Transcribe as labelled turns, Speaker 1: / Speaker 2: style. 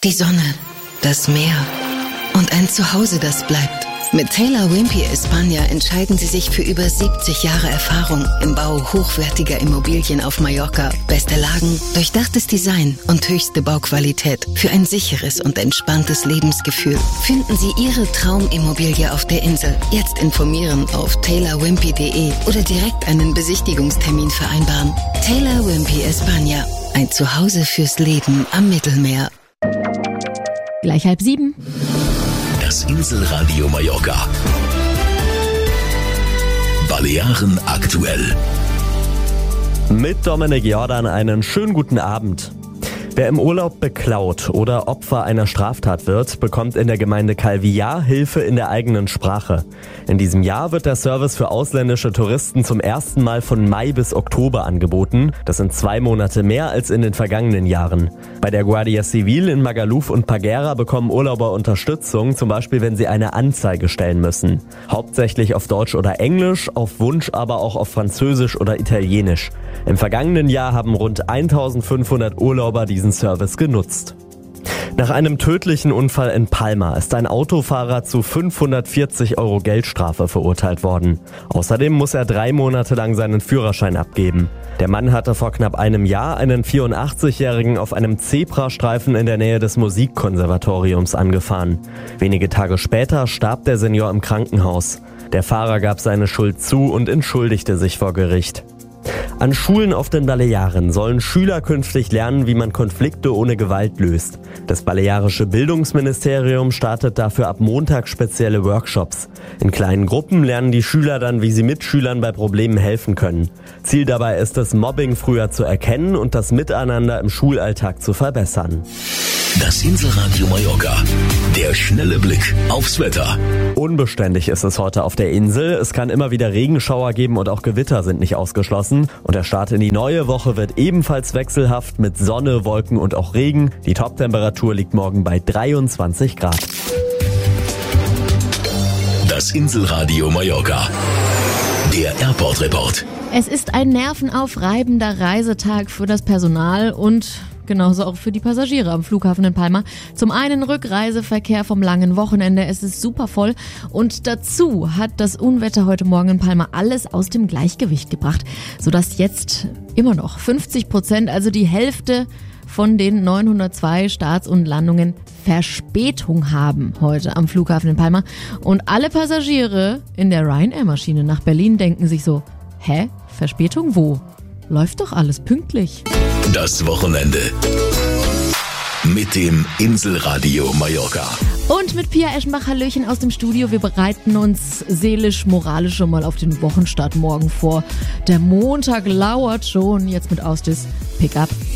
Speaker 1: Die Sonne, das Meer und ein Zuhause, das bleibt. Mit Taylor Wimpey España entscheiden Sie sich für über 70 Jahre Erfahrung im Bau hochwertiger Immobilien auf Mallorca. Beste Lagen, durchdachtes Design und höchste Bauqualität für ein sicheres und entspanntes Lebensgefühl. Finden Sie Ihre Traumimmobilie auf der Insel. Jetzt informieren auf taylorwimpey.de oder direkt einen Besichtigungstermin vereinbaren. Taylor Wimpey España, ein Zuhause fürs Leben am Mittelmeer.
Speaker 2: Gleich 6:30.
Speaker 3: Das Inselradio Mallorca. Balearen aktuell.
Speaker 4: Mit Dominik Jordan einen schönen guten Abend. Wer im Urlaub beklaut oder Opfer einer Straftat wird, bekommt in der Gemeinde Calvillar Hilfe in der eigenen Sprache. In diesem Jahr wird der Service für ausländische Touristen zum ersten Mal von Mai bis Oktober angeboten. Das sind 2 Monate mehr als in den vergangenen Jahren. Bei der Guardia Civil in Magaluf und Paguera bekommen Urlauber Unterstützung, zum Beispiel wenn sie eine Anzeige stellen müssen. Hauptsächlich auf Deutsch oder Englisch, auf Wunsch aber auch auf Französisch oder Italienisch. Im vergangenen Jahr haben rund 1500 Urlauber diesen Service genutzt. Nach einem tödlichen Unfall in Palma ist ein Autofahrer zu 540 € Geldstrafe verurteilt worden. Außerdem muss er 3 Monate lang seinen Führerschein abgeben. Der Mann hatte vor knapp einem Jahr einen 84-Jährigen auf einem Zebrastreifen in der Nähe des Musikkonservatoriums angefahren. Wenige Tage später starb der Senior im Krankenhaus. Der Fahrer gab seine Schuld zu und entschuldigte sich vor Gericht. An Schulen auf den Balearen sollen Schüler künftig lernen, wie man Konflikte ohne Gewalt löst. Das balearische Bildungsministerium startet dafür ab Montag spezielle Workshops. In kleinen Gruppen lernen die Schüler dann, wie sie Mitschülern bei Problemen helfen können. Ziel dabei ist es, Mobbing früher zu erkennen und das Miteinander im Schulalltag zu verbessern.
Speaker 3: Das Inselradio Mallorca. Der schnelle Blick aufs Wetter.
Speaker 4: Unbeständig ist es heute auf der Insel. Es kann immer wieder Regenschauer geben und auch Gewitter sind nicht ausgeschlossen. Und der Start in die neue Woche wird ebenfalls wechselhaft mit Sonne, Wolken und auch Regen. Die Toptemperatur liegt morgen bei 23 Grad.
Speaker 3: Das Inselradio Mallorca. Der Airport Report.
Speaker 2: Es ist ein nervenaufreibender Reisetag für das Personal und genauso auch für die Passagiere am Flughafen in Palma. Zum einen Rückreiseverkehr vom langen Wochenende. Es ist super voll. Und dazu hat das Unwetter heute Morgen in Palma alles aus dem Gleichgewicht gebracht, sodass jetzt immer noch 50%, also die Hälfte von den 902 Starts und Landungen Verspätung haben heute am Flughafen in Palma. Und alle Passagiere in der Ryanair-Maschine nach Berlin denken sich so, hä? Verspätung wo? Läuft doch alles pünktlich.
Speaker 3: Das Wochenende mit dem Inselradio Mallorca.
Speaker 2: Und mit Pia Eschenbach, Hallöchen aus dem Studio. Wir bereiten uns seelisch, moralisch schon mal auf den Wochenstart morgen vor. Der Montag lauert schon, jetzt mit Ausdiss. Pick up.